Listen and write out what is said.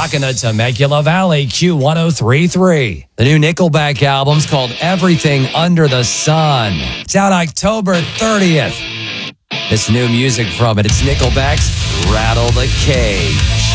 rocking the Temecula Valley Q1033. The new Nickelback album's called Everything Under the Sun. It's out October 30th. This new music from it, it's Nickelback's Rattle the Cage.